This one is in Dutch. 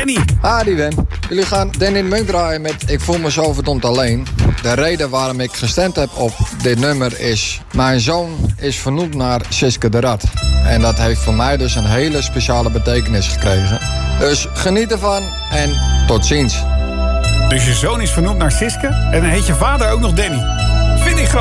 Danny. Die Wim. Jullie gaan Danny Munk draaien met Ik voel me zo verdomd alleen. De reden waarom ik gestemd heb op dit nummer is... Mijn zoon is vernoemd naar Siske de Rat. En dat heeft voor mij dus een hele speciale betekenis gekregen. Dus geniet ervan en tot ziens. Dus je zoon is vernoemd naar Siske en dan heet je vader ook nog Danny. Vind ik grappig.